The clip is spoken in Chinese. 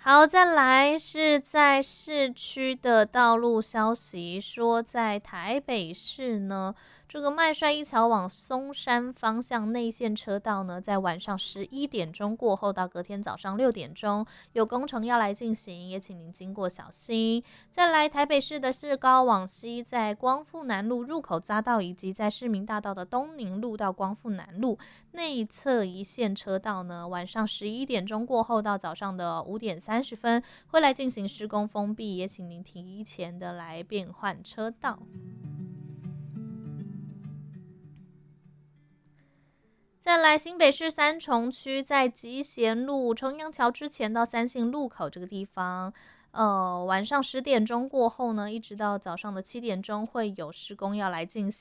好，再来是在市区的道路消息，说在台北市呢，这个麦帅一桥往松山方向内线车道呢，在晚上11点钟过后到隔天早上6点钟有工程要来进行，也请您经过小心。再来台北市的市高往西，在光复南路入口匝道以及在市民大道的东宁路到光复南路内侧一线车道呢，晚上11点钟过后到早上的5点30分会来进行施工封闭，也请您提前的来变换车道。再来新北市三重区，在集贤路重阳桥之前到三信路口这个地方，晚上10点钟过后呢，一直到早上的7点钟会有施工要来进